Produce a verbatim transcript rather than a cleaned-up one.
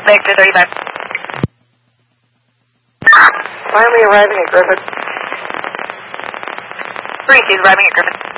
Victor thirty-five. Finally arriving at Griffith. Three, she's arriving at Griffith.